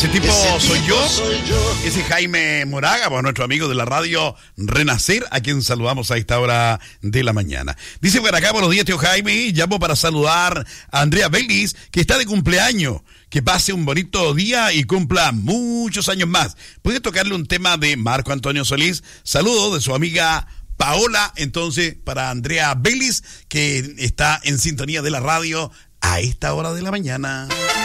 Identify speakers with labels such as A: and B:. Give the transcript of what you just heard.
A: Ese tipo soy yo. Ese Jaime Moraga, bueno, nuestro amigo de la radio Renacer, a quien saludamos a esta hora de la mañana. Dice por acá, buenos días, tío Jaime. Llamo para saludar a Andrea Bellis, que está de cumpleaños. Que pase un bonito día y cumpla muchos años más. ¿Puede tocarle un tema de Marco Antonio Solís? Saludos de su amiga Paola, entonces, para Andrea Bellis, que está en sintonía de la radio a esta hora de la mañana.